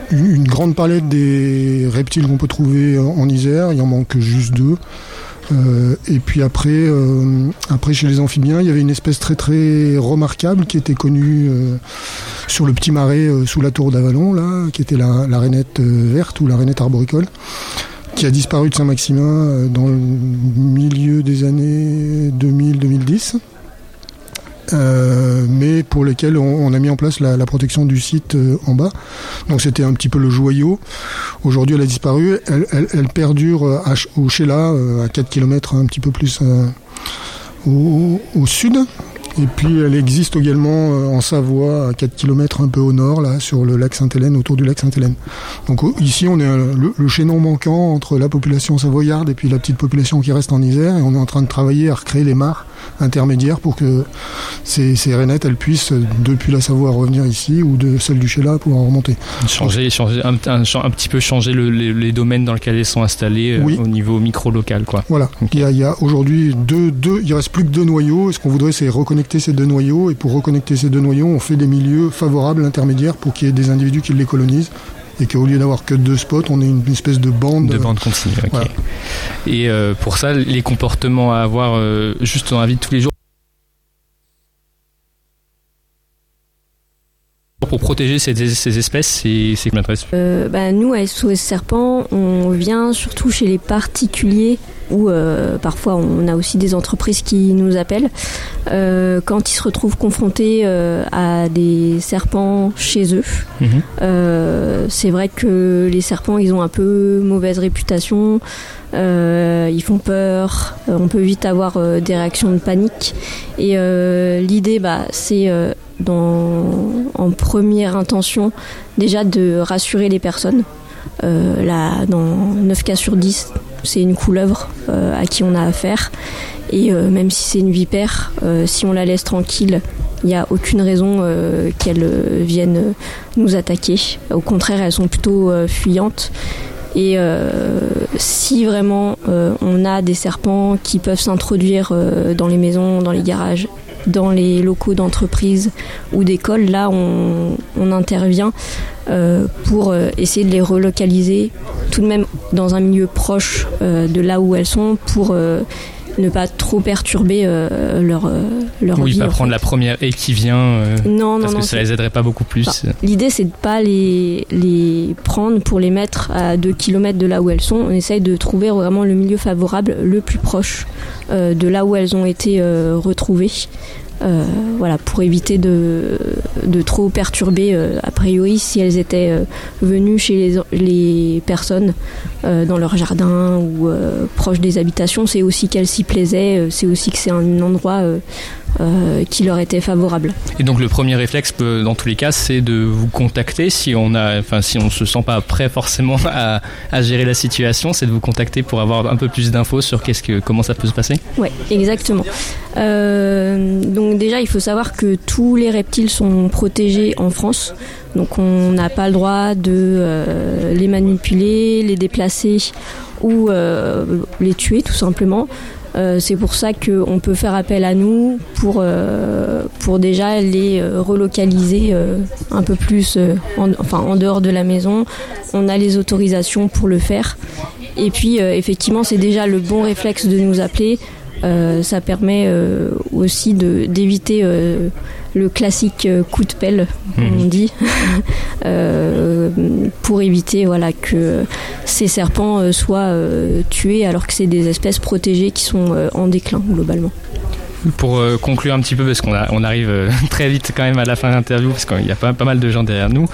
une grande palette des reptiles qu'on peut trouver en Isère. Il en manque juste 2. Et puis après chez les amphibiens, il y avait une espèce très très remarquable qui était connue sur le petit marais sous la tour d'Avalon, là, qui était la rainette verte ou la rainette arboricole, qui a disparu de Saint-Maximin dans le milieu des années 2000-2010. Mais pour lesquels on a mis en place la protection du site en bas. Donc c'était un petit peu le joyau. Aujourd'hui elle a disparu, elle perdure au Sheila, à 4 km un petit peu plus au sud. Et puis elle existe également en Savoie, à 4 km un peu au nord, là, sur le lac Sainte-Hélène, autour du lac Sainte-Hélène. Donc ici on est le chaînon manquant entre la population savoyarde et puis la petite population qui reste en Isère, et on est en train de travailler à recréer les mares intermédiaires pour que ces rainettes elles puissent depuis la Savoie revenir ici, ou de celle du Sheila pouvoir remonter. Changer un petit peu changer les domaines dans lesquels elles sont installées, oui. Au niveau micro-local, quoi. Voilà. Okay. Il y a aujourd'hui il reste plus que 2 noyaux, et ce qu'on voudrait c'est reconnecter ces 2 noyaux, et pour reconnecter ces 2 noyaux on fait des milieux favorables intermédiaires pour qu'il y ait des individus qui les colonisent, et qu'au lieu d'avoir que 2 spots, on ait une espèce de bande continue. Okay. Voilà. Et pour ça, les comportements à avoir juste dans la vie de tous les jours pour protéger ces espèces, c'est combien de temps? Nous, à SOS Serpent, on vient surtout chez les particuliers, ou parfois on a aussi des entreprises qui nous appellent quand ils se retrouvent confrontés à des serpents chez eux. C'est vrai que les serpents, ils ont un peu mauvaise réputation, ils font peur, on peut vite avoir des réactions de panique, et l'idée c'est en première intention déjà de rassurer les personnes. Dans 9 cas sur 10, c'est une couleuvre à qui on a affaire, et même si c'est une vipère, si on la laisse tranquille, il n'y a aucune raison qu'elle vienne nous attaquer. Au contraire, elles sont plutôt fuyantes. Et si vraiment on a des serpents qui peuvent s'introduire dans les maisons, dans les garages, dans les locaux d'entreprise ou d'école, là on intervient pour essayer de les relocaliser tout de même dans un milieu proche de là où elles sont, pour ne pas trop perturber leur oui, vie. Oui, pas prendre la première haie qui vient, parce que ça les aiderait pas beaucoup plus. L'idée, c'est de pas les prendre pour les mettre à 2 km de là où elles sont. On essaye de trouver vraiment le milieu favorable le plus proche de là où elles ont été retrouvées. Pour éviter de trop perturber a priori si elles étaient venues chez les personnes dans leur jardin ou proche des habitations. C'est aussi qu'elles s'y plaisaient, c'est aussi que c'est un endroit qui leur était favorable. Et donc le premier réflexe dans tous les cas, c'est de vous contacter si on se sent pas prêt forcément à gérer la situation, c'est de vous contacter pour avoir un peu plus d'infos sur comment ça peut se passer. Ouais, exactement. Donc déjà, il faut savoir que tous les reptiles sont protégés en France. Donc on n'a pas le droit de les manipuler, les déplacer ou les tuer tout simplement. C'est pour ça qu'on peut faire appel à nous pour déjà les relocaliser un peu plus en dehors de la maison. On a les autorisations pour le faire. Et puis effectivement, c'est déjà le bon réflexe de nous appeler. Ça permet aussi d'éviter le classique coup de pelle, comme on dit, pour éviter que ces serpents soient tués alors que c'est des espèces protégées qui sont en déclin globalement. Pour conclure un petit peu, parce qu'on arrive très vite quand même à la fin de l'interview, parce qu'il y a pas mal de gens derrière nous,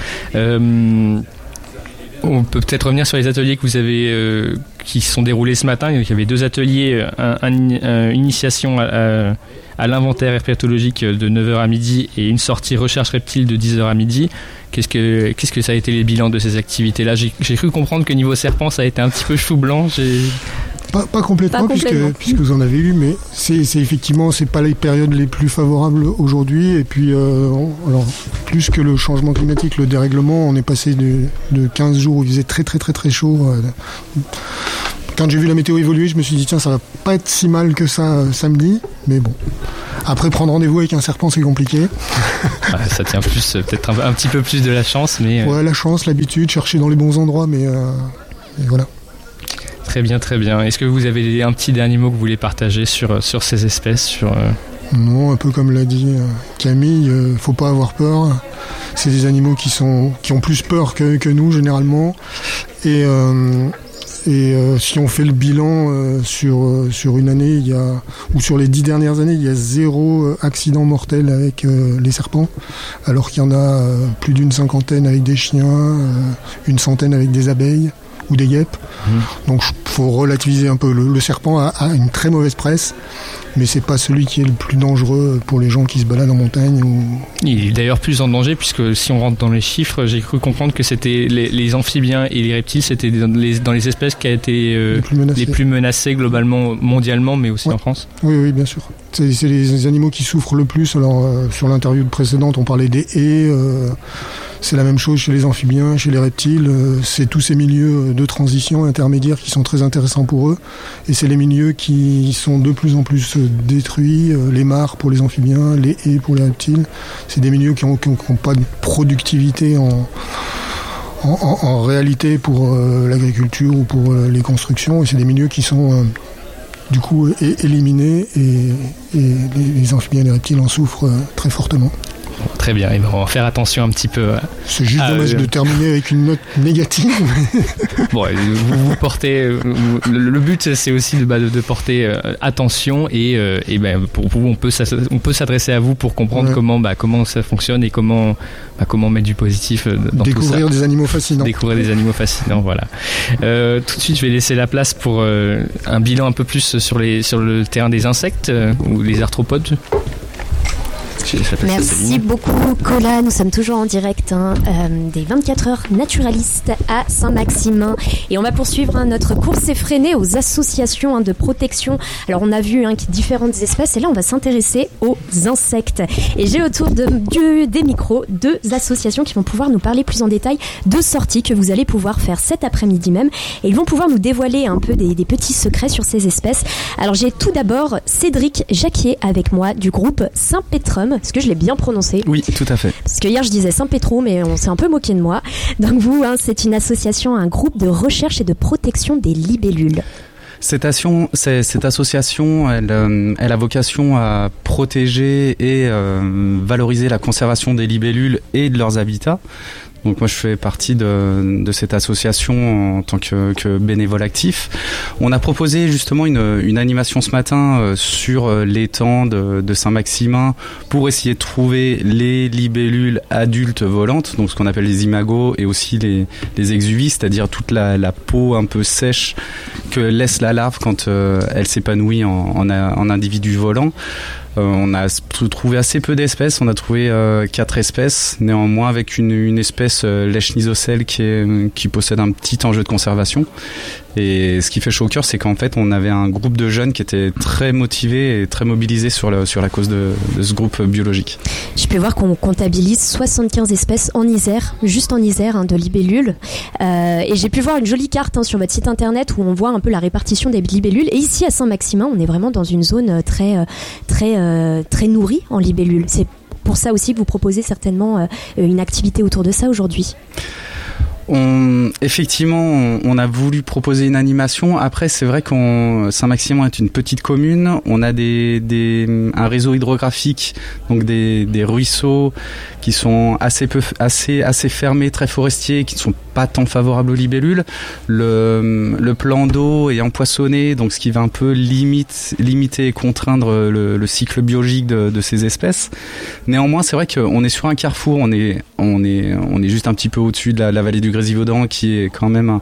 on peut peut-être revenir sur les ateliers que vous avez qui se sont déroulés ce matin. Il y avait 2 ateliers, une initiation à l'inventaire herpétologique de 9h à midi et une sortie recherche reptile de 10h à midi. Qu'est-ce que ça a été les bilans de ces activités-là? J'ai cru comprendre que niveau serpent, ça a été un petit peu chou blanc. Pas complètement, puisque vous en avez eu, mais c'est effectivement, c'est pas les périodes les plus favorables aujourd'hui. Et puis, alors, plus que le changement climatique, le dérèglement, on est passé de 15 jours où il faisait très très très très chaud, Quand j'ai vu la météo évoluer, je me suis dit tiens, ça va pas être si mal que ça samedi, mais bon. Après, prendre rendez-vous avec un serpent, c'est compliqué. Ça tient plus, peut-être un petit peu plus de la chance, mais... Ouais, la chance, l'habitude, chercher dans les bons endroits, mais voilà. Très bien, très bien. Est-ce que vous avez un petit dernier mot que vous voulez partager sur ces espèces Non, un peu comme l'a dit Camille, faut pas avoir peur. C'est des animaux qui ont plus peur que nous, généralement. Et si on fait le bilan sur une année, ou sur les 10 dernières années, il y a 0 accident mortel avec les serpents, alors qu'il y en a plus d'une 50aine avec des chiens, une centaine avec des abeilles ou des guêpes. Donc il faut relativiser un peu. Le serpent a une très mauvaise presse, mais c'est pas celui qui est le plus dangereux pour les gens qui se baladent en montagne. Il est d'ailleurs plus en danger, puisque si on rentre dans les chiffres, j'ai cru comprendre que c'était les amphibiens et les reptiles, c'était dans les espèces qui a été les plus menacées globalement, mondialement, mais aussi en France. Oui, bien sûr. C'est les animaux qui souffrent le plus. Alors sur l'interview précédente, on parlait des haies. C'est la même chose chez les amphibiens, chez les reptiles. C'est tous ces milieux de transition intermédiaires qui sont très intéressants pour eux. Et c'est les milieux qui sont de plus en plus détruits. Les mares pour les amphibiens, les haies pour les reptiles. C'est des milieux qui n'ont pas de productivité en réalité pour l'agriculture ou pour les constructions. Et c'est des milieux qui sont du coup éliminés. Et les amphibiens et les reptiles en souffrent très fortement. Très bien, et ben on va faire attention un petit peu. C'est juste dommage de terminer avec une note négative. Bon, vous portez. Le but, c'est aussi de porter attention et ben pour vous, on peut s'adresser à vous pour comprendre comment ça fonctionne et comment mettre du positif dans tout ça. Découvrir des animaux fascinants. Découvrir des animaux fascinants, voilà. Tout de suite, je vais laisser la place pour un bilan un peu plus sur le terrain des insectes ou les arthropodes. Merci beaucoup Cola, nous sommes toujours en direct des 24 heures naturalistes à Saint-Maximin et on va poursuivre notre course effrénée aux associations de protection. Alors on a vu différentes espèces et là on va s'intéresser aux insectes et j'ai autour des micros 2 associations qui vont pouvoir nous parler plus en détail de sorties que vous allez pouvoir faire cet après-midi même et ils vont pouvoir nous dévoiler un peu des petits secrets sur ces espèces. Alors j'ai tout d'abord Cédric Jacquier avec moi du groupe Saint-Pétrum. Est-ce que je l'ai bien prononcé ? Oui, tout à fait. Parce que hier je disais Saint-Pétro, mais on s'est un peu moqué de moi. Donc vous, c'est une association, un groupe de recherche et de protection des libellules. Cette association, elle a vocation à protéger et valoriser la conservation des libellules et de leurs habitats. Donc moi je fais partie de cette association en tant que bénévole actif. On a proposé justement une animation ce matin sur l'étang de Saint-Maximin pour essayer de trouver les libellules adultes volantes, donc ce qu'on appelle les imagos et aussi les exuvis, c'est-à-dire toute la peau un peu sèche que laisse la larve quand elle s'épanouit en individu volant. On a trouvé assez peu d'espèces, on a trouvé 4 espèces, néanmoins avec une espèce Leschnisocell qui possède un petit enjeu de conservation. Et ce qui fait chaud au cœur, c'est qu'en fait on avait un groupe de jeunes qui étaient très motivés et très mobilisés sur la cause de ce groupe biologique. Je peux voir qu'on comptabilise 75 espèces en Isère, juste en Isère, de libellules. Et j'ai pu voir une jolie carte sur votre site internet où on voit un peu la répartition des libellules. Et ici à Saint-Maximin, on est vraiment dans une zone très nourrie en libellules. C'est pour ça aussi que vous proposez certainement une activité autour de ça aujourd'hui. Effectivement, on a voulu proposer une animation. Après, c'est vrai que Saint-Maximin est une petite commune. On a un réseau hydrographique, donc des ruisseaux qui sont assez fermés, très forestiers, qui ne sont pas tant favorables aux libellules. Le plan d'eau est empoissonné, donc ce qui va un peu limiter et contraindre le cycle biologique de ces espèces. Néanmoins, c'est vrai qu'on est sur un carrefour. On est juste un petit peu au-dessus de la vallée du Grésivaudan, qui est quand même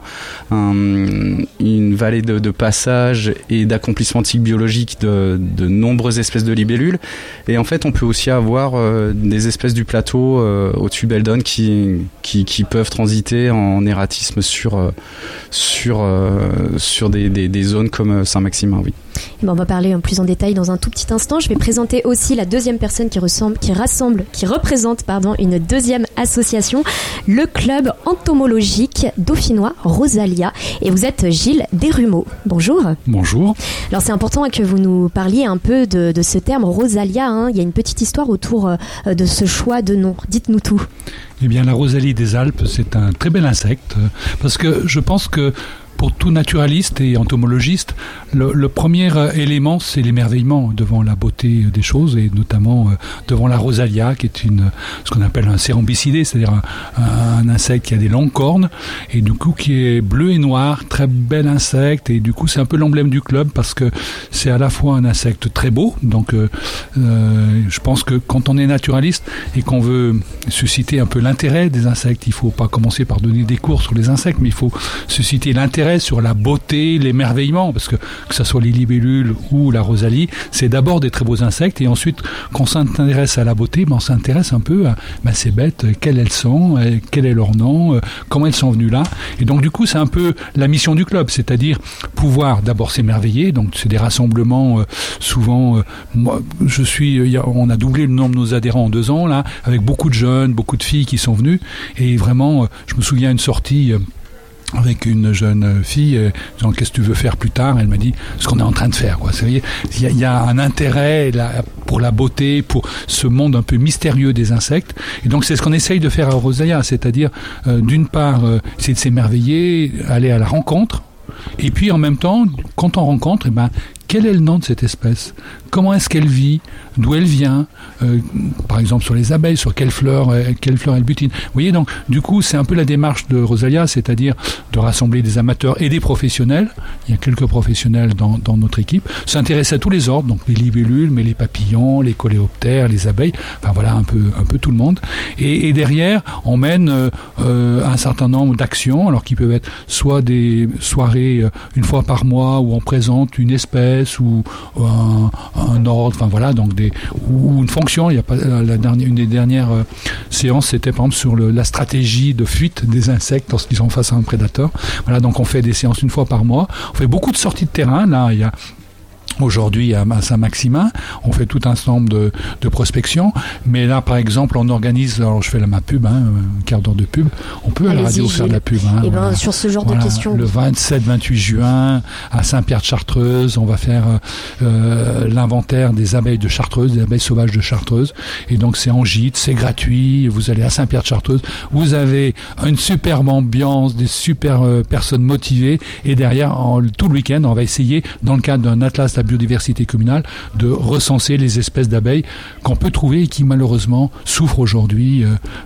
une vallée de passage et d'accomplissement de cycle biologique de nombreuses espèces de libellules. Et en fait, on peut aussi avoir des espèces du plateau au-dessus d'Eldon qui peuvent transiter en erratisme sur des zones comme Saint-Maximin, oui. Et ben on va parler plus en détail dans un tout petit instant. Je vais présenter aussi la deuxième personne qui représente une deuxième association, le club entomologique dauphinois Rosalia. Et vous êtes Gilles Desrumeaux. Bonjour. Bonjour. Alors c'est important que vous nous parliez un peu de ce terme Rosalia. Il y a une petite histoire autour de ce choix de nom. Dites-nous tout. Eh bien, la rosalie des Alpes, c'est un très bel insecte, parce que je pense que pour tout naturaliste et entomologiste, le premier élément, c'est l'émerveillement devant la beauté des choses, et notamment devant la rosalia, qui est ce qu'on appelle un cérambycidé, c'est-à-dire un insecte qui a des longues cornes, et du coup qui est bleu et noir, très bel insecte, et du coup c'est un peu l'emblème du club, parce que c'est à la fois un insecte très beau, donc je pense que quand on est naturaliste et qu'on veut susciter un peu l'intérêt des insectes, il ne faut pas commencer par donner des cours sur les insectes, mais il faut susciter l'intérêt sur la beauté, l'émerveillement, parce que ce soit les libellules ou la rosalie, c'est d'abord des très beaux insectes, et ensuite, quand on s'intéresse à la beauté, on s'intéresse un peu à ces bêtes, quelles elles sont, quel est leur nom, comment elles sont venues là. Et donc, du coup, c'est un peu la mission du club, c'est-à-dire pouvoir d'abord s'émerveiller. Donc, c'est des rassemblements, souvent, on a doublé le nombre de nos adhérents en 2 ans, là, avec beaucoup de jeunes, beaucoup de filles qui sont venues, et vraiment, je me souviens d'une sortie avec une jeune fille, disant qu'est-ce que tu veux faire plus tard, elle m'a dit ce qu'on est en train de faire, quoi. Il y a un intérêt pour la beauté, pour ce monde un peu mystérieux des insectes, et donc c'est ce qu'on essaye de faire à Rosalia, c'est-à-dire d'une part essayer de s'émerveiller, aller à la rencontre, et puis en même temps, quand on rencontre, quel est le nom de cette espèce ? Comment est-ce qu'elle vit ? D'où elle vient ? Par exemple, sur les abeilles, sur quelle fleur elle butine. Vous voyez, donc, du coup, c'est un peu la démarche de Rosalia, c'est-à-dire de rassembler des amateurs et des professionnels. Il y a quelques professionnels dans notre équipe. S'intéresser à tous les ordres, donc les libellules, mais les papillons, les coléoptères, les abeilles. Enfin, voilà, un peu tout le monde. Et derrière, on mène un certain nombre d'actions, alors qui peuvent être soit des soirées une fois par mois où on présente une espèce, ou un ordre, enfin voilà, donc ou une fonction. Il y a pas une des dernières séances, c'était par exemple sur la stratégie de fuite des insectes lorsqu'ils sont face à un prédateur. Voilà, donc on fait des séances une fois par mois. On fait beaucoup de sorties de terrain. Là, il y a aujourd'hui à Saint-Maximin, on fait tout un certain nombre de prospections, mais là par exemple on organise, alors je fais ma pub, un quart d'heure de pub, on peut à la radio faire de la pub. Et sur ce genre de questions. Le 27-28 juin à Saint-Pierre-de-Chartreuse, on va faire l'inventaire des abeilles de Chartreuse, des abeilles sauvages de Chartreuse, et donc c'est en gîte, c'est gratuit, vous allez à Saint-Pierre-de-Chartreuse, vous avez une superbe ambiance, des super personnes motivées, et derrière tout le week-end on va essayer, dans le cadre d'un atlas de la biodiversité communale, de recenser les espèces d'abeilles qu'on peut trouver et qui malheureusement souffrent aujourd'hui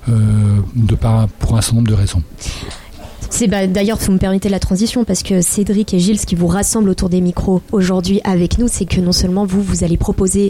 pour un certain nombre de raisons. D'ailleurs, vous me permettez la transition, parce que Cédric et Gilles, ce qui vous rassemble autour des micros aujourd'hui avec nous, c'est que non seulement vous allez proposer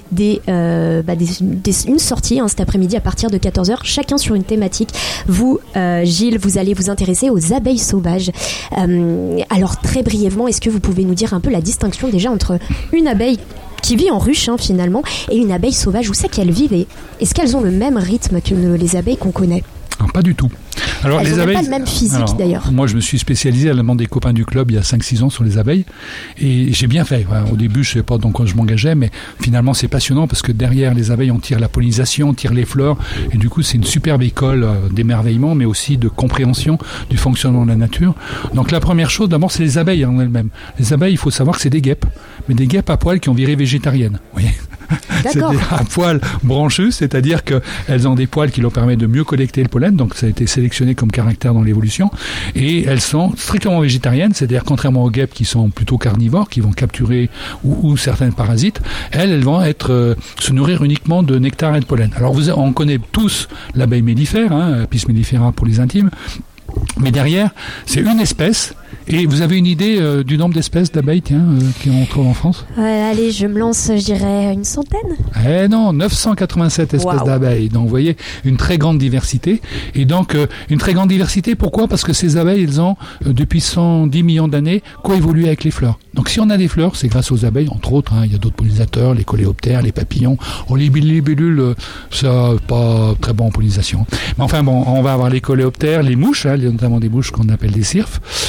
une sortie cet après-midi à partir de 14h, chacun sur une thématique. Vous, Gilles, vous allez vous intéresser aux abeilles sauvages. Alors très brièvement, est-ce que vous pouvez nous dire un peu la distinction déjà entre une abeille qui vit en ruche finalement et une abeille sauvage? Où c'est qu'elles vivent, et est-ce qu'elles ont le même rythme que les abeilles qu'on connaît? Non, pas du tout. Alors, elles n'ont pas le même physique d'ailleurs. Moi, je me suis spécialisé à la demande des copains du club il y a 5-6 ans sur les abeilles, et j'ai bien fait. Au début, je ne savais pas dans quoi je m'engageais, mais finalement, c'est passionnant parce que derrière les abeilles, on tire la pollinisation, on tire les fleurs, et du coup, c'est une superbe école d'émerveillement, mais aussi de compréhension du fonctionnement de la nature. Donc, la première chose, d'abord, c'est les abeilles en elles-mêmes. Les abeilles, il faut savoir que c'est des guêpes, mais des guêpes à poil qui ont viré végétariennes. Vous voyez ? D'accord. C'est à poils branchus, c'est-à-dire qu'elles ont des poils qui leur permettent de mieux collecter le pollen, donc ça a été sélectionné comme caractère dans l'évolution, et elles sont strictement végétariennes, c'est-à-dire contrairement aux guêpes qui sont plutôt carnivores, qui vont capturer ou certains parasites, elles vont se nourrir uniquement de nectar et de pollen. Alors on connaît tous l'abeille mellifère, Apis mellifera pour les intimes, mais derrière, c'est une espèce. Et vous avez une idée du nombre d'espèces d'abeilles qu'on trouve en France ? Allez, je me lance, je dirais une centaine. Eh non, 987 espèces d'abeilles. Donc vous voyez, une très grande diversité. Et donc, une très grande diversité, pourquoi ? Parce que ces abeilles, elles ont, depuis 110 millions d'années, coévolué avec les fleurs. Donc si on a des fleurs, c'est grâce aux abeilles, entre autres. Il y a d'autres pollinisateurs, les coléoptères, les papillons. Les libellules, ça pas très bon en pollinisation. Mais enfin bon, on va avoir les coléoptères, les mouches, notamment des mouches qu'on appelle des cirfes, les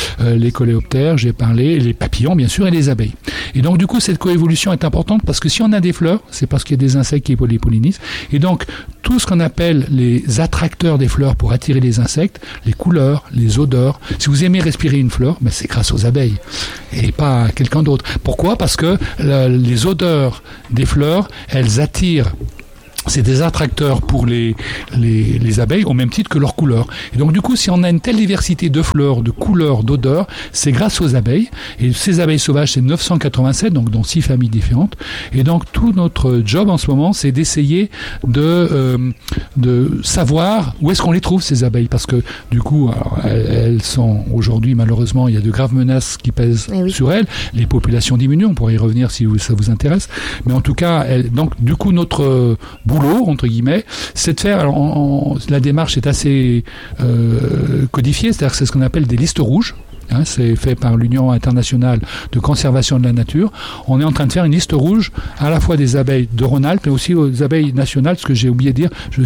les coléoptères, j'ai parlé les papillons bien sûr et les abeilles. Et donc du coup cette coévolution est importante parce que si on a des fleurs, c'est parce qu'il y a des insectes qui les pollinisent. Et donc tout ce qu'on appelle les attracteurs des fleurs pour attirer les insectes, les couleurs, les odeurs. Si vous aimez respirer une fleur, ben c'est grâce aux abeilles et pas à quelqu'un d'autre. Pourquoi ? Parce que les odeurs des fleurs, elles attirent. C'est des attracteurs pour les abeilles au même titre que leurs couleurs. Et donc du coup, si on a une telle diversité de fleurs, de couleurs, d'odeurs, c'est grâce aux abeilles. Et ces abeilles sauvages, c'est 987, donc dans 6 familles différentes. Et donc tout notre job en ce moment, c'est d'essayer de savoir où est-ce qu'on les trouve, ces abeilles. Parce que du coup, alors, elles sont aujourd'hui, malheureusement, il y a de graves menaces qui pèsent sur elles. Les populations diminuent, on pourrait y revenir si ça vous intéresse. Mais en tout cas, donc du coup, notre boulot, entre guillemets, c'est de faire, la démarche est assez codifiée, c'est-à-dire que c'est ce qu'on appelle des listes rouges. C'est fait par l'Union internationale de conservation de la nature. On est en train de faire une liste rouge à la fois des abeilles de Rhône-Alpes mais aussi aux abeilles nationales, ce que j'ai oublié de dire, je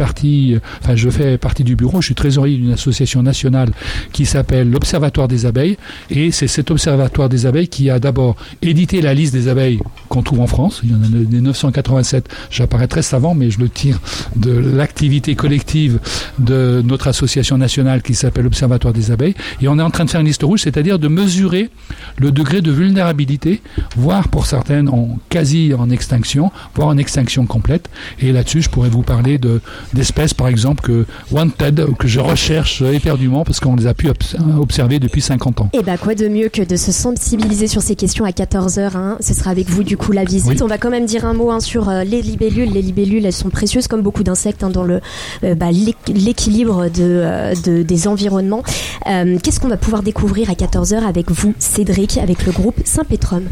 fais partie du bureau, je suis trésorier d'une association nationale qui s'appelle l'Observatoire des abeilles, et c'est cet Observatoire des abeilles qui a d'abord édité la liste des abeilles qu'on trouve en France. Il y en a des 987, j'apparais très savant, mais je le tire de l'activité collective de notre association nationale qui s'appelle l'Observatoire des abeilles, et on est en train de faire une liste rouge, c'est-à-dire de mesurer le degré de vulnérabilité, voire pour certaines quasi en extinction, voire en extinction complète. Et là-dessus, je pourrais vous parler d'espèces, par exemple, que je recherche éperdument parce qu'on les a pu observer depuis 50 ans. Et quoi de mieux que de se sensibiliser sur ces questions à 14h, Ce sera avec vous, du coup, la visite. Oui. On va quand même dire un mot sur les libellules. Les libellules, elles sont précieuses comme beaucoup d'insectes dans l'équilibre des environnements. Qu'est-ce qu'on va pouvoir découvrir à 14h avec vous, Cédric, avec le groupe Saint-Pétrum?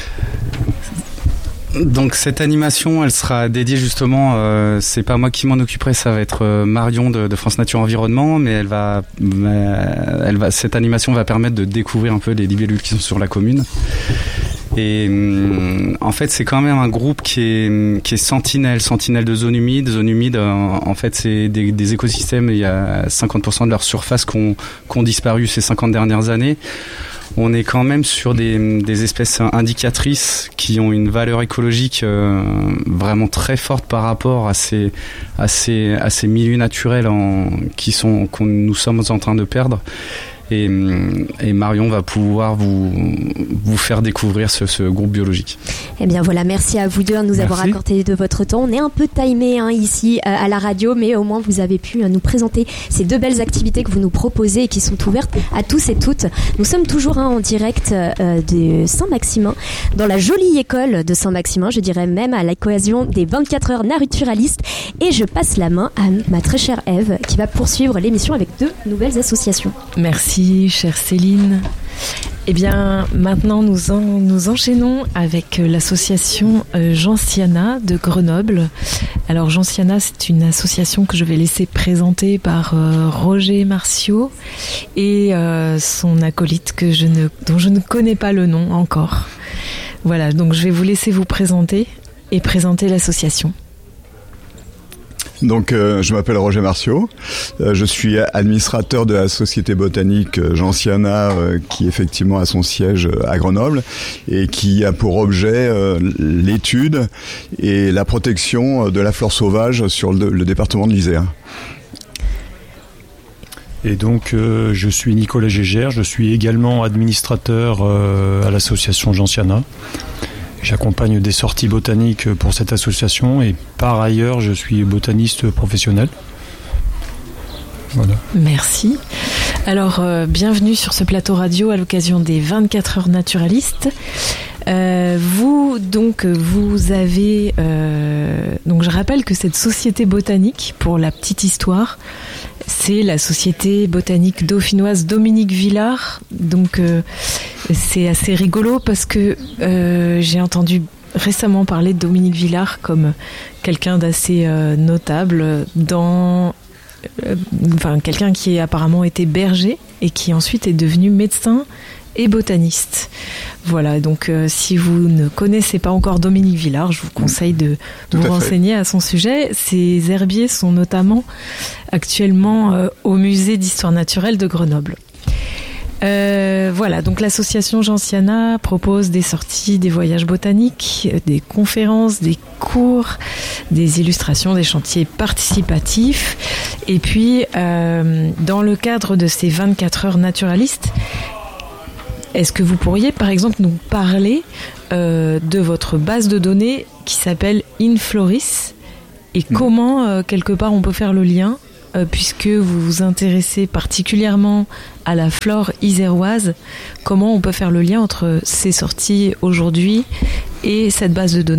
Donc cette animation, elle sera dédiée justement, c'est pas moi qui m'en occuperai, ça va être Marion de France Nature Environnement, mais cette animation va permettre de découvrir un peu les libellules qui sont sur la commune. Et en fait, c'est quand même un groupe qui est sentinelle de zones humides. Zones humides, en fait, c'est des écosystèmes. Il y a 50% de leur surface qui ont disparu ces 50 dernières années. On est quand même sur des espèces indicatrices qui ont une valeur écologique vraiment très forte par rapport à ces milieux naturels que nous sommes en train de perdre. Et Marion va pouvoir vous faire découvrir ce groupe biologique. Eh bien voilà, merci à vous deux de nous avoir accordé de votre temps. On est un peu timé ici à la radio, mais au moins vous avez pu nous présenter ces 2 belles activités que vous nous proposez et qui sont ouvertes à tous et toutes. Nous sommes toujours en direct de Saint-Maximin, dans la jolie école de Saint-Maximin, je dirais même à l'occasion des 24 heures naturalistes. Et je passe la main à ma très chère Ève qui va poursuivre l'émission avec 2 nouvelles associations. Merci chère Céline. Eh bien, maintenant nous enchaînons avec l'association Gentiana de Grenoble. Alors Gentiana, c'est une association que je vais laisser présenter par Roger Martiaux et son acolyte dont je ne connais pas le nom encore. Voilà, donc je vais vous laisser vous présenter et présenter l'association. Donc, je m'appelle Roger Martiaux, je suis administrateur de la société botanique Gentiana, qui effectivement a son siège à Grenoble et qui a pour objet l'étude et la protection de la flore sauvage sur le département de l'Isère. Et donc, je suis Nicolas Gégère, je suis également administrateur à l'association Gentiana. J'accompagne des sorties botaniques pour cette association et par ailleurs, je suis botaniste professionnel. Voilà. Merci. Alors, bienvenue sur ce plateau radio à l'occasion des 24 heures naturalistes. Vous avez... donc, je rappelle que cette société botanique, pour la petite histoire, c'est la société botanique dauphinoise Dominique Villard. Donc, c'est assez rigolo parce que j'ai entendu récemment parler de Dominique Villard comme quelqu'un d'assez notable quelqu'un qui apparemment était berger et qui ensuite est devenu médecin et botaniste. Voilà, donc si vous ne connaissez pas encore Dominique Villard, je vous conseille de vous renseigner à son sujet. Ces herbiers sont notamment actuellement au musée d'histoire naturelle de Grenoble. Voilà, donc l'association Gentiana propose des sorties, des voyages botaniques, des conférences, des cours, des illustrations, des chantiers participatifs. Et puis, dans le cadre de ces 24 heures naturalistes, est-ce que vous pourriez, par exemple, nous parler de votre base de données qui s'appelle Infloris et comment, quelque part, on peut faire le lien puisque vous vous intéressez particulièrement à la flore iséroise, comment on peut faire le lien entre ces sorties aujourd'hui et cette base de données ?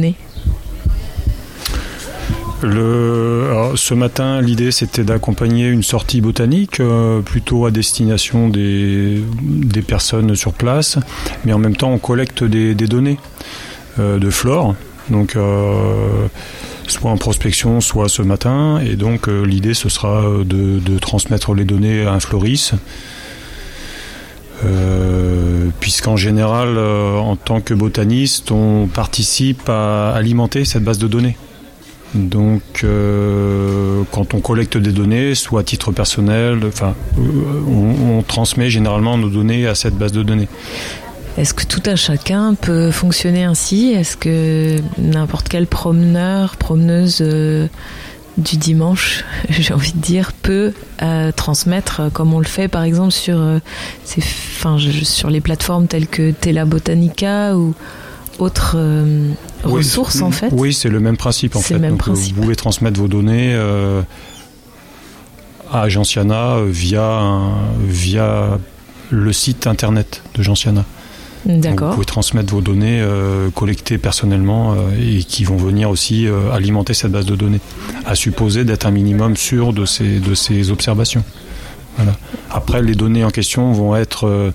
Alors, ce matin, l'idée c'était d'accompagner une sortie botanique plutôt à destination des personnes sur place, mais en même temps on collecte des données de flore, donc soit en prospection, soit ce matin, et donc l'idée ce sera de transmettre les données à Infloris, puisqu'en général, en tant que botaniste, on participe à alimenter cette base de données. Donc, quand on collecte des données, soit à titre personnel, on transmet généralement nos données à cette base de données. Est-ce que tout un chacun peut fonctionner ainsi ? Est-ce que n'importe quel promeneuse du dimanche, j'ai envie de dire, peut transmettre, comme on le fait par exemple sur les plateformes telles que Tela Botanica ou autres ressources en fait ? Oui, c'est le même principe en fait. Donc, vous pouvez transmettre vos données à Gentiana via le site internet de Gentiana. D'accord. Donc, vous pouvez transmettre vos données collectées personnellement et qui vont venir aussi alimenter cette base de données, à supposer d'être un minimum sûr de ces observations. Voilà. Après, les données en question vont être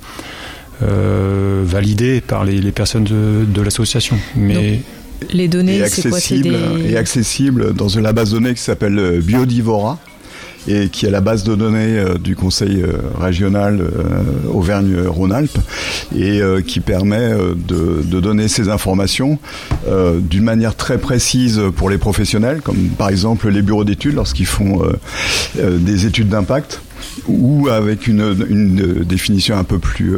validées par les personnes de l'association. Mais donc, les données, c'est quoi ? Et accessible dans la base de données qui s'appelle Biodivora, et qui est la base de données du Conseil régional Auvergne-Rhône-Alpes et qui permet de donner ces informations d'une manière très précise pour les professionnels, comme par exemple les bureaux d'études lorsqu'ils font des études d'impact, ou avec une définition un peu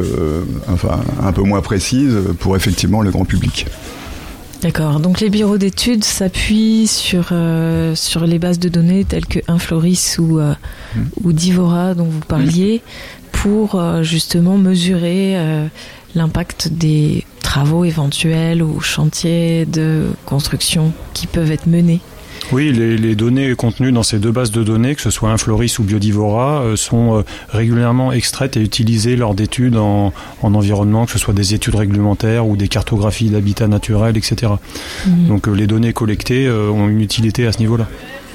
moins précise pour effectivement le grand public. D'accord, donc les bureaux d'études s'appuient sur les bases de données telles que Infloris ou Divora dont vous parliez pour justement mesurer l'impact des travaux éventuels ou chantiers de construction qui peuvent être menés. Oui, les données contenues dans ces deux bases de données, que ce soit Infloris ou Biodivora, sont régulièrement extraites et utilisées lors d'études en environnement, que ce soit des études réglementaires ou des cartographies d'habitat naturel, etc. Donc les données collectées ont une utilité à ce niveau-là.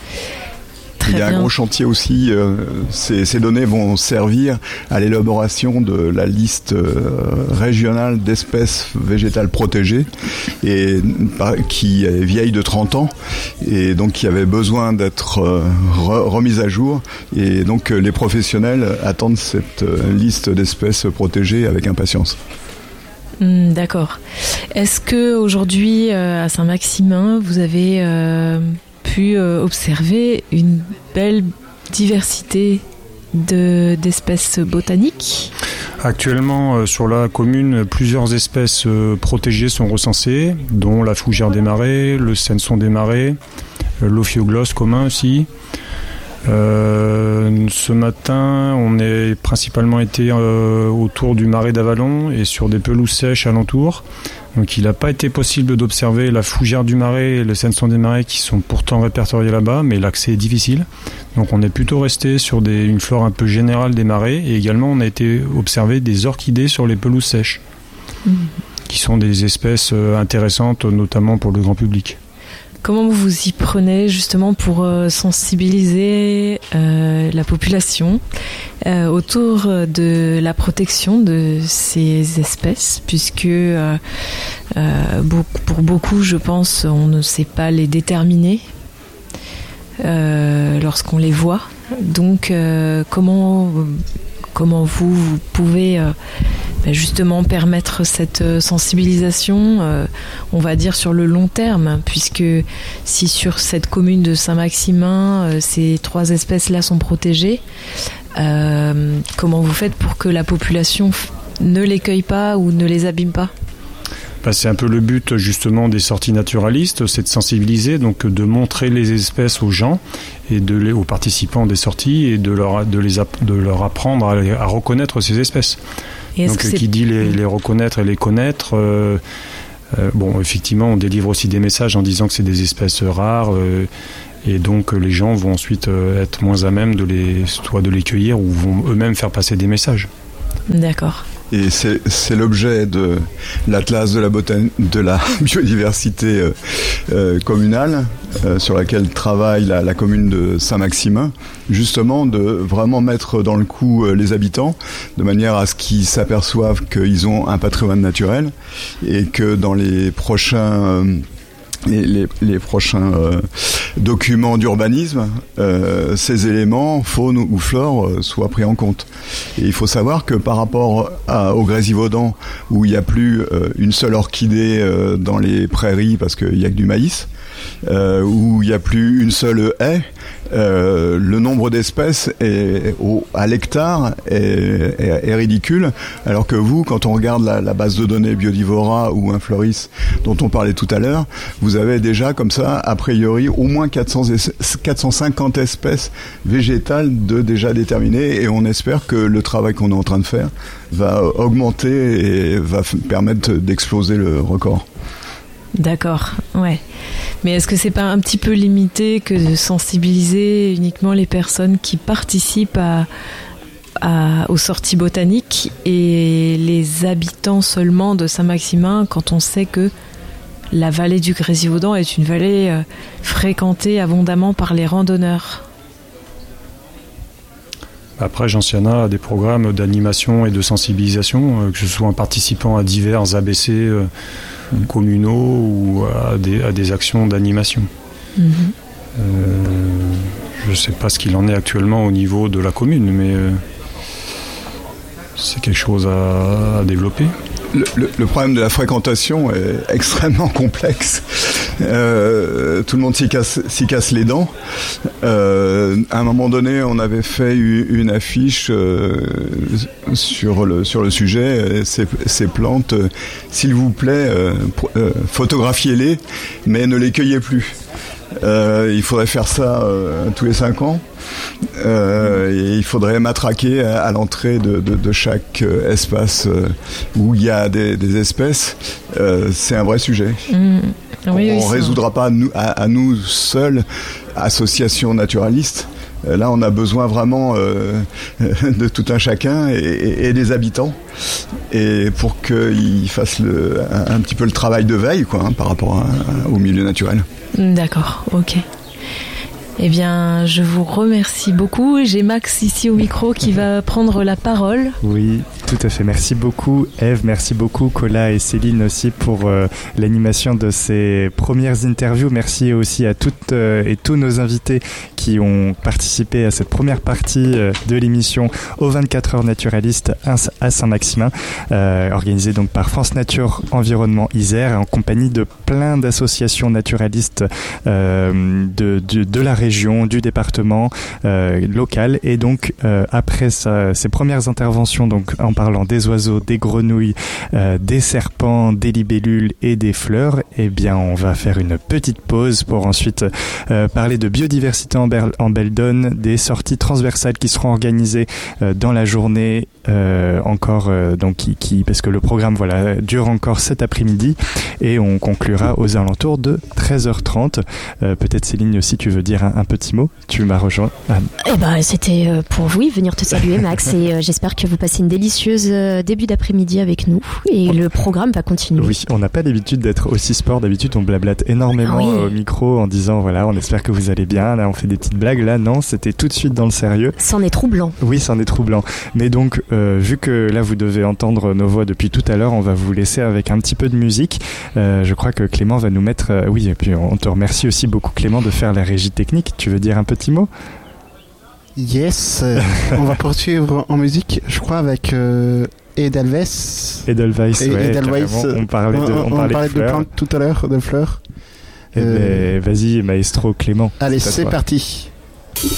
Il y a un gros chantier aussi, ces données vont servir à l'élaboration de la liste régionale d'espèces végétales protégées et qui est vieille de 30 ans et donc qui avait besoin d'être remise à jour, et donc les professionnels attendent cette liste d'espèces protégées avec impatience. D'accord. Est-ce que aujourd'hui à Saint-Maximin vous avez pu observer une belle diversité d'espèces botaniques ? Actuellement, sur la commune, plusieurs espèces protégées sont recensées, dont la fougère des marais, le senson des marais, l'ophioglosse commun aussi. Ce matin, on a principalement été autour du marais d'Avalon et sur des pelouses sèches alentours. Donc il n'a pas été possible d'observer la fougère du marais et le senson des marais qui sont pourtant répertoriés là-bas, mais l'accès est difficile. Donc on est plutôt resté sur une flore un peu générale des marais, et également on a été observer des orchidées sur les pelouses sèches, qui sont des espèces intéressantes notamment pour le grand public. Comment vous vous y prenez justement pour sensibiliser la population autour de la protection de ces espèces, puisque pour beaucoup, je pense, on ne sait pas les déterminer lorsqu'on les voit. Donc, comment vous pouvez justement permettre cette sensibilisation, on va dire sur le long terme, puisque si sur cette commune de Saint-Maximin, ces 3 espèces-là sont protégées, comment vous faites pour que la population ne les cueille pas ou ne les abîme pas ? C'est un peu le but justement des sorties naturalistes, c'est de sensibiliser, donc de montrer les espèces aux gens et aux participants des sorties et de leur apprendre à reconnaître ces espèces. Donc qui dit les reconnaître et les connaître, effectivement on délivre aussi des messages en disant que c'est des espèces rares et donc les gens vont ensuite être moins à même de les cueillir ou vont eux-mêmes faire passer des messages. D'accord. Et c'est l'objet de l'Atlas de la biodiversité communale sur laquelle travaille la commune de Saint-Maximin, justement de vraiment mettre dans le coup les habitants de manière à ce qu'ils s'aperçoivent qu'ils ont un patrimoine naturel et que dans les prochains documents d'urbanisme, ces éléments, faune ou flore, soient pris en compte. Et il faut savoir que par rapport au Grésivaudan, où il n'y a plus une seule orchidée dans les prairies parce qu'il n'y a que du maïs, où il n'y a plus une seule haie, le nombre d'espèces à l'hectare est ridicule, alors que vous, quand on regarde la base de données Biodivora ou Infloris dont on parlait tout à l'heure, vous avez déjà comme ça, a priori, au moins 450 espèces végétales déjà déterminées, et on espère que le travail qu'on est en train de faire va augmenter et va permettre d'exploser le record. D'accord, ouais. Mais est-ce que c'est pas un petit peu limité que de sensibiliser uniquement les personnes qui participent aux sorties botaniques et les habitants seulement de Saint-Maximin, quand on sait que la vallée du Grésivaudan est une vallée fréquentée abondamment par les randonneurs? Après, Gentiana a des programmes d'animation et de sensibilisation, que ce soit en participant à divers ABC communaux ou à des actions d'animation. Je ne sais pas ce qu'il en est actuellement au niveau de la commune, mais c'est quelque chose à développer. Le problème de la fréquentation est extrêmement complexe. Tout le monde s'y casse les dents. À un moment donné, on avait fait une affiche sur le sujet. Ces plantes, s'il vous plaît, photographiez-les, mais ne les cueillez plus. Il faudrait faire ça tous les 5 ans. Et il faudrait matraquer à l'entrée de chaque espace où il y a des espèces. C'est un vrai sujet. On ne résoudra pas à nous seuls, associations naturalistes. Là, on a besoin vraiment de tout un chacun et des habitants, et pour qu'ils fassent un petit peu le travail de veille, par rapport au milieu naturel. D'accord, ok. Eh bien, je vous remercie beaucoup. J'ai Max ici au micro qui va prendre la parole. Oui, tout à fait. Merci beaucoup Ève, merci beaucoup Cola et Céline aussi pour l'animation de ces premières interviews. Merci aussi à toutes et tous nos invités qui ont participé à cette première partie de l'émission aux 24 heures naturalistes à Saint-Maximin, organisée donc par France Nature Environnement Isère, en compagnie de plein d'associations naturalistes de la région, du département local. Et donc après ces premières interventions, donc en parlant des oiseaux, des grenouilles, des serpents, des libellules et des fleurs, eh bien on va faire une petite pause pour ensuite parler de biodiversité en Beldon, des sorties transversales qui seront organisées dans la journée encore, donc parce que le programme dure encore cet après-midi, et on conclura aux alentours de 13h30. Peut-être Céline aussi, tu veux dire un petit mot? Tu m'as rejoint. C'était pour venir te saluer Max, et j'espère que vous passez une délicieuse début d'après-midi avec nous, et le programme va continuer. Oui, on n'a pas l'habitude d'être aussi sport. D'habitude on blablate énormément au micro en disant on espère que vous allez bien, là on fait des petites blagues. Là non, c'était tout de suite dans le sérieux. C'en est troublant. Oui, c'en est troublant. Mais donc vu que là vous devez entendre nos voix depuis tout à l'heure, on va vous laisser avec un petit peu de musique. Je crois que Clément va nous mettre et puis on te remercie aussi beaucoup Clément de faire la régie technique. Tu veux dire un petit mot? Yes, on va poursuivre en musique, je crois, avec Edelweiss. On parlait de plantes tout à l'heure, de fleurs. Vas-y, maestro Clément. Allez, c'est parti.